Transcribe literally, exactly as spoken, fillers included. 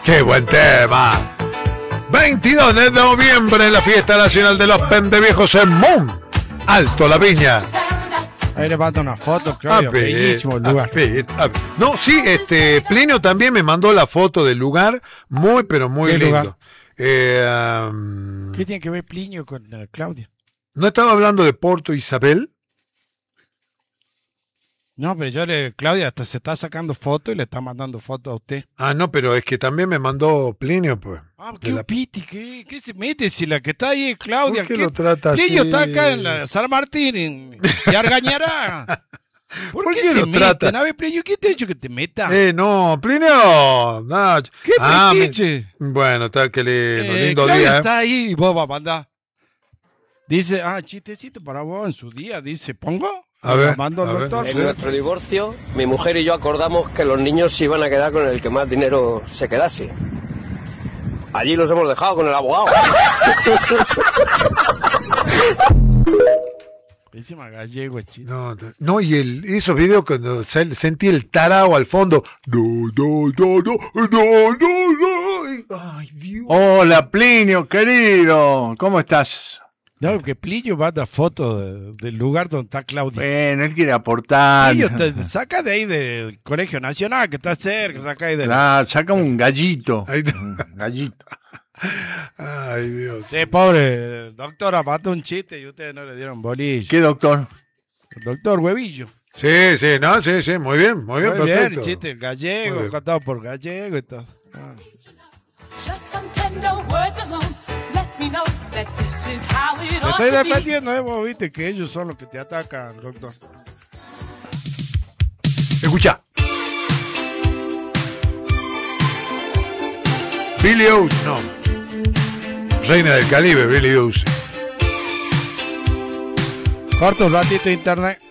¡Qué buen tema! veintidós de noviembre en la fiesta nacional de los pendeviejos en Moon. Alto La Viña. Ahí le mando una foto, Claudio. Bellísimo el lugar. A ver, a ver. No, sí, este, Plinio también me mandó la foto del lugar. Muy, pero muy lindo. Lugar? Eh, um, ¿Qué tiene que ver Plinio con uh, Claudio? ¿No estaba hablando de Porto Isabel? No, pero yo le, Claudia hasta se está sacando fotos y le está mandando fotos a usted. Ah, no, pero es que también me mandó Plinio, pues. Ah, qué la... piti, ¿qué, ¿qué se mete si la que está ahí es Claudia? ¿Por qué ¿Qué lo trata Plinio así? está acá en la San Martín y, y Argañará. ¿Por, ¿Por qué, qué se lo meten? trata? A ver, Plinio, ¿quién te ha dicho que te meta? Eh, no, Plinio. No. ¿Qué ah, metiche? me... Bueno, está que lindo, Eh, lindo Claudia día. está ¿eh? ahí y vos vas a mandar. Dice, ah, chistecito para vos en su día. Dice, ¿pongo? A ver, mando al a ver. doctor. En nuestro divorcio, mi mujer y yo acordamos que los niños se iban a quedar con el que más dinero se quedase. Allí los hemos dejado con el abogado. Encima gallego, chiste. No, no, y el, esos videos cuando sal- sentí el tarao al fondo. No, no, no, no, no, no, no. Ay, Dios. Hola, Plinio, querido. ¿Cómo estás? No, que Plinio manda fotos de- del lugar donde está Claudia. Bueno, él quiere aportar. Plinio te saca de ahí del Colegio Nacional, que está cerca, saca ahí de la... Claro, saca un gallito. Ahí está. Un gallito. Ay, Dios. Sí, pobre, doctora, mató un chiste y ustedes no le dieron bolillo. ¿Qué, doctor? Doctor Huevillo. Sí, sí, no, sí, sí, muy bien, muy bien, Muy bien, perfecto. el chiste Muy gallego, bien. contado por gallego y todo. Ah. Te estoy defendiendo, eh, vos viste que ellos son los que te atacan, doctor. Escucha. Billy Ocean, no. Reina del Caribe, Billy Ocean. Corto un ratito de internet.